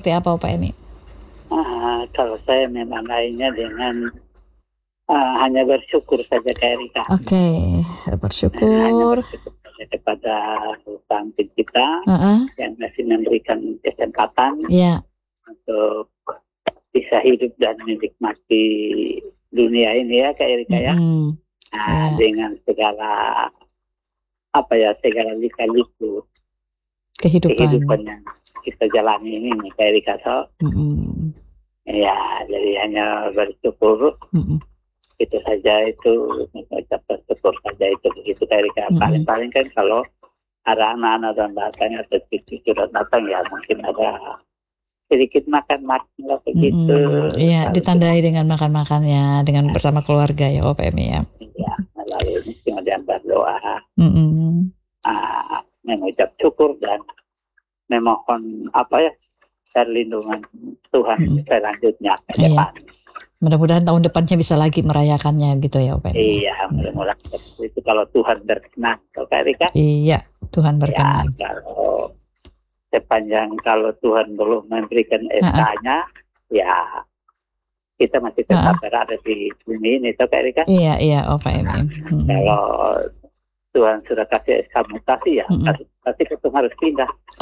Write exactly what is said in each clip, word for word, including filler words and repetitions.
seperti apa Pak Emi? Ah, kalau saya memang lainnya dengan uh, hanya bersyukur saja Kak Erika. Oke, okay. bersyukur. Hanya bersyukur saja kepada Sang Pencipta uh-uh. yang masih memberikan kesempatan yeah. untuk bisa hidup dan menikmati dunia ini ya Kak Erika mm-hmm. ya. Nah, yeah. dengan segala apa ya segala lika-liku kehidupan. kehidupan yang kita jalani ini nih Kak Erika. So, mm-hmm. ya jadi hanya bersyukur. Mm-hmm. Itu saja, itu mengucap bersyukur saja itu begitu Kak Erika. Mm-hmm. Paling-paling kan kalau ada anak-anak dan datang atau cucu dan datang ya mungkin ada sedikit makan-makan lah begitu. Mm-hmm. Iya, ditandai dengan makan-makannya dengan bersama keluarga ya Pak Emi ya. Iya, lalu kemudian berdoa. Mm-hmm. Uh, mengucap syukur dan memohon apa ya perlindungan Tuhan hmm. selanjutnya ke depan. Iya. Mudah-mudahan tahun depannya bisa lagi merayakannya gitu ya Pak. Iya, mudah-mudahan itu kalau Tuhan berkenan, Kak Erika. Iya, Tuhan berkenan. Ya, kalau sepanjang kalau Tuhan belum memberikan S K-nya, ya kita masih tetap uh-uh. berada di bumi ini, Kak Erika. Iya, iya, oh Pak Emi. Hmm. Kalau Tuhan sudah kasih S K mutasi ya, mm-hmm. pasti kita harus pindah.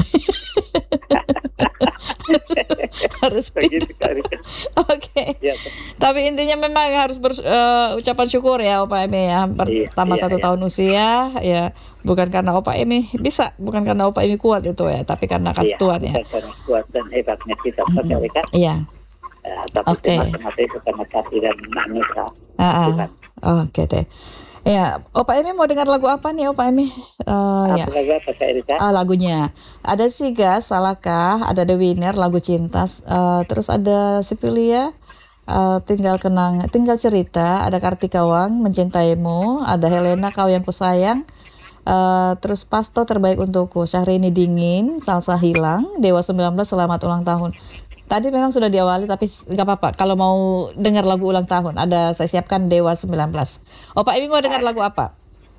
harus pindah. Oke. Okay. Ya, tapi intinya memang harus berucapan uh, syukur ya Opa Emi ya. Bertambah iya, satu iya. tahun usia ya, bukan karena Opa Emi bisa, bukan karena Opa Emi kuat itu ya, tapi karena kasih iya, Tuhan ya. Karena kuat dan hebatnya kita, mm-hmm. Kak. Iya. Ya, tapi okay. semata-mata itu karena kasih dan manusia. Uh-uh. Oke okay, deh. Ya, Opa Emi mau dengar lagu apa nih Opa Emi? Uh, apa ya. lagu apa Kak Erika? Uh, lagunya ada Sigas, Salahkah, ada The Winner, lagu cinta, uh, terus ada Sipilia, uh, tinggal kenang, tinggal cerita, ada Kartika Wang, Mencintaimu, ada Helena, Kau Yang Kusayang, uh, terus Pasto, Terbaik Untukku, Syahrini Dingin, Salsa Hilang, Dewa sembilan belas, Selamat Ulang Tahun. Tadi memang sudah diawali tapi nggak apa-apa. Kalau mau dengar lagu ulang tahun, ada saya siapkan Dewa sembilan belas. Opa Emi mau dengar lagu apa?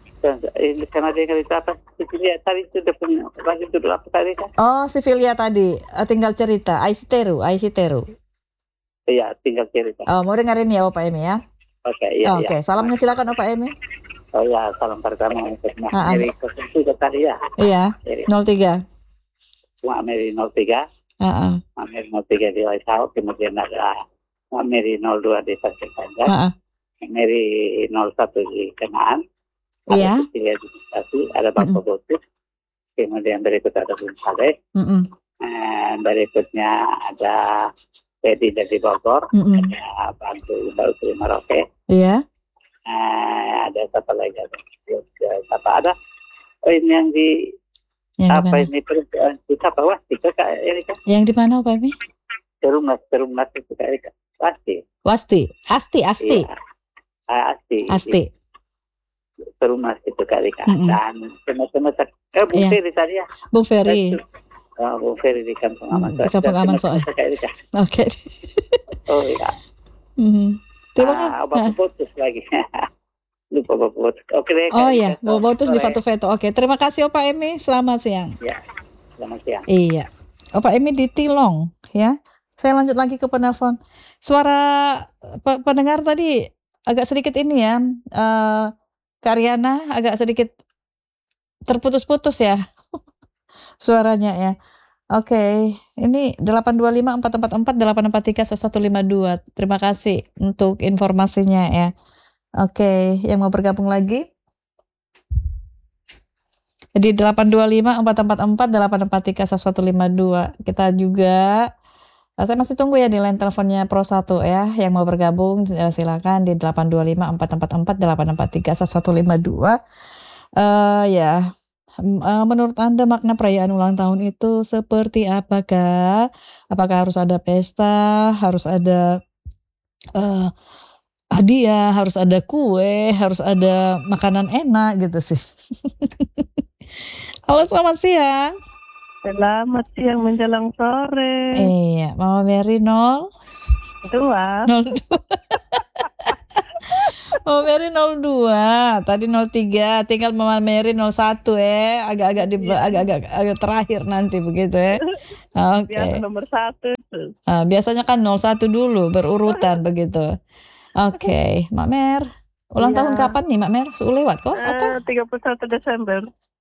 Ini karena dengar itu apa? Sivilia tadi itu udah punya lagu judul apa tadi kan? Oh, Sivilia tadi. Tinggal cerita. Aisiteru, Aisiteru. Iya, tinggal cerita. Oh, mau dengerin ya Opa Emi ya? Oke, okay, iya. Oke, okay. Salamnya silakan Opa Emi. Oh ya, salam pertama untuk Mak Mary nol tiga tadi ya. Iya, nol tiga. Mak Mary nol tiga. Uh-uh. Mak Mary nol tiga di Waisau, kemudian ada Mak Mary nol dua di Pasir Panjang, uh-uh. Mak Mary nol satu di Kenaan, iya. ada Cecilia di Bekasi, ada Bapak uh-uh. Botus, kemudian berikut ada Bung Saleh, uh-uh. eh, berikutnya ada Teddy dari Bogor, uh-uh. ada Bantu Mbak Utri Maroke, iya. eh, ada siapa lagi, ada siapa ada, oh ini yang di Yang apa ini perempuan kita bawa tiga Kak Erika? Yang di mana Pak Emi? Terumnas, terumnas itu Kak Erika. Pasti. Wasti, Asti, Asti. Iya. Asti. Asti. Terumnas itu Kak Erika. Mm-hmm. Dan teman-teman eh Bung yeah. Ferry tadi ya. Bung Ferry. Oh, Bung Ferry di Kampung Aman. Di Kampung Aman soal. Kak Erika. Oke. Oh iya. Mm-hmm. Terima kasih. Ah, Bapak putus lagi. Lupa Bapak. Oke deh. Oh iya, Bapak terus di Fatu Veto. Oke, terima kasih Opa Emi. Selamat siang. Ya, selamat siang. Iya, Opa Emi di Tilong, ya. Saya lanjut lagi ke penelpon. Suara pe- pendengar tadi agak sedikit ini ya, uh, Karyana agak sedikit terputus-putus ya, suaranya ya. Oke, ini delapan dua lima empat empat empat delapan empat tiga satu lima dua. Terima kasih untuk informasinya ya. Oke, yang mau bergabung lagi di delapan dua lima empat empat empat delapan empat tiga satu lima dua. Kita juga, saya masih tunggu ya di line teleponnya Pro satu ya. Yang mau bergabung silakan di delapan dua lima empat empat empat delapan empat tiga satu lima dua. Uh, ya, uh, menurut Anda makna perayaan ulang tahun itu seperti apakah? Apakah harus ada pesta, harus ada uh, hadiah, harus ada kue, harus ada makanan enak gitu sih. Halo, selamat siang. Selamat siang menjelang sore. Iya, Mama Mary nol dua. nol dua. Mama Mary nol dua, tadi nol tiga, tinggal Mama Mary nol satu ya, agak-agak di, agak-agak agak terakhir nanti begitu ya. Oke. Okay. Biasa nomor satu. Uh, biasanya kan nol satu dulu berurutan begitu. Oke, okay. Mak Mer, ulang ya. Tahun kapan nih Mak Mer? Sudah lewat kok? Uh, tiga puluh satu Desember.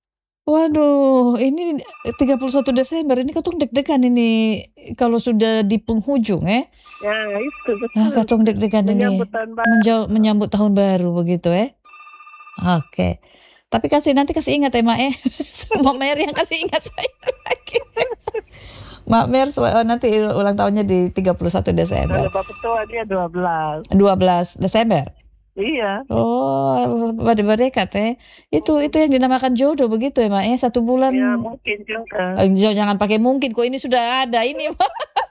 Waduh, ini tiga puluh satu Desember, ini Katung deg-degan ini kalau sudah di penghujung eh. Ya itu betul. Ah, Katung deg-degan ini Menjau- menyambut tahun baru begitu eh. Oke. Okay. Tapi kasih nanti kasih ingat ya Mak eh. Mak Mer yang kasih ingat saya lagi. Mak Mer nanti ulang tahunnya di tiga puluh satu Desember. Kalau Bapak tua dia dua belas. dua belas Desember. Iya. Oh, pada berdekat eh. Itu itu yang dinamakan jodoh begitu ya Mak eh. Satu bulan. Ya mungkin juga. Oh, jangan pakai mungkin kok ini sudah ada ini Mak.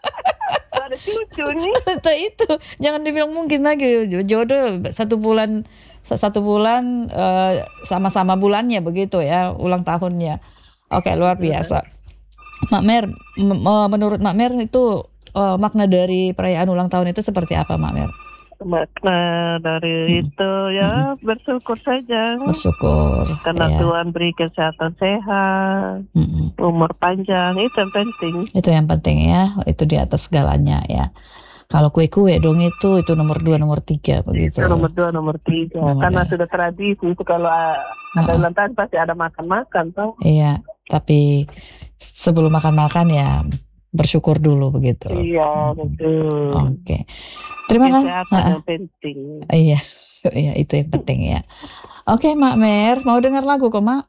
Ada cucu nih. itu, itu jangan dibilang mungkin lagi jodoh satu bulan satu bulan uh, sama-sama bulannya begitu ya ulang tahunnya. Oke, luar biasa. Mak Mer, m- menurut Mak Mer itu uh, makna dari perayaan ulang tahun itu seperti apa Mak Mer? Makna dari hmm. itu ya hmm. bersyukur saja. Bersyukur. Karena ya. Tuhan beri kesehatan sehat, hmm. umur panjang, itu yang penting. Itu yang penting ya, itu di atas segalanya ya. Kalau kue-kue dong itu itu nomor dua nomor tiga begitu. Itu nomor dua nomor tiga oh, karena ya. Sudah tradisi itu kalau ada ulang tahun pasti ada makan-makan toh. Iya, tapi sebelum makan-makan ya bersyukur dulu begitu. Iya betul. Oke, terima kasih. Kesehatan yang penting. Iya, iya itu yang penting ya. Oke Mak Mer, mau dengar lagu kok Mak?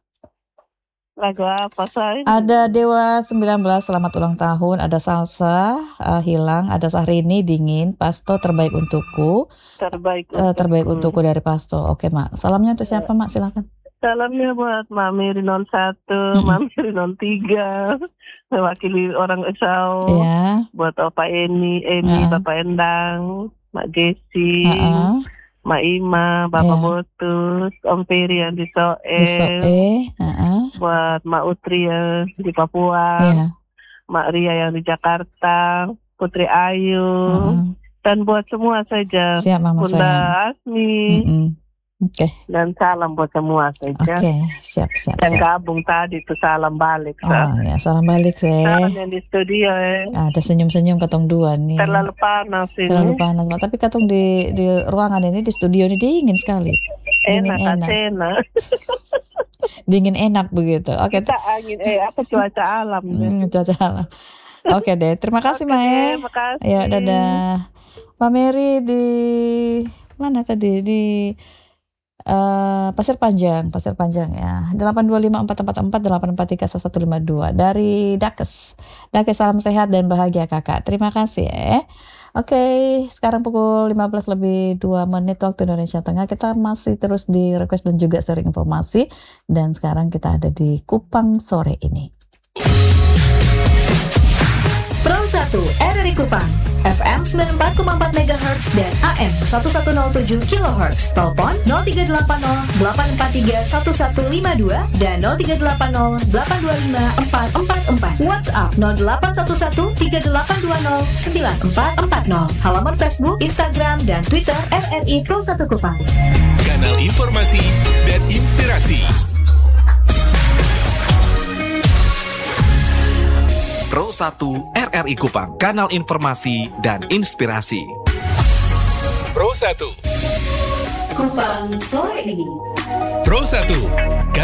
Lagu apa saya? Ada Dewa sembilan belas selamat ulang tahun, ada Salsa uh, hilang, ada Syahrini Dingin, Pasto terbaik untukku. Terbaik uh, untukku. terbaik untukku dari Pasto. Oke Mak, salamnya untuk siapa Mak? Silakan. Salamnya buat Mami nol satu, mm-hmm. Mami nol tiga, mewakili orang Esau. Yeah. Buat Opa Eni, Eni, uh-uh. Bapak Endang, Mak Desi. Uh-uh. Mak Ima, Bapak yeah. Botus, Om Peri yang di Soel, uh-uh. buat Mak Utri yang di Papua, yeah. Mak Ria yang di Jakarta, Putri Ayu, uh-uh. dan buat semua saja. Siap Mama Bunda sayang. Asmi, uh-uh. Oke. Okay. Dan salam buat semua saja. Oke, okay. siap siap. Dan siap. gabung tadi itu salam balik. Oh so. Ya, salam balik deh. Salam yang di studio eh. Ada senyum-senyum katong dua nih. Terlalu panas ini. Terlalu panas, tapi katong di di ruangan ini di studio ini dingin sekali. Dingin enak. enak. Dingin enak begitu. Oke. Okay. Kita angin eh apa cuaca alam. Hmm, cuaca alam. Oke okay, deh, terima kasih okay, Mae. Terima kasih. Ya, dadah. Pak Mary di mana tadi di Uh, Pasir Panjang, Pasir Panjang ya. delapan dua lima empat empat empat delapan empat tiga satu lima dua dari Dakes. Dakes salam sehat dan bahagia Kakak. Terima kasih ya. Oke, okay, sekarang pukul lima belas lebih dua menit waktu Indonesia Tengah. Kita masih terus di request dan juga sharing informasi, dan sekarang kita ada di Kupang sore ini. Pro satu R R I Kupang F M sembilan puluh empat koma empat megahertz dan A M seribu nol tujuh kilohertz. Telepon nol tiga delapan nol delapan empat tiga satu satu lima dua dan nol tiga delapan nol delapan dua lima empat empat empat. WhatsApp nol delapan satu satu tiga delapan dua nol sembilan empat empat nol. Halaman Facebook, Instagram, dan Twitter R R I Pro satu Kupang. Kanal informasi dan inspirasi. Pro satu R R I Kupang, kanal informasi dan inspirasi. Pro satu Kupang sore ini. Pro satu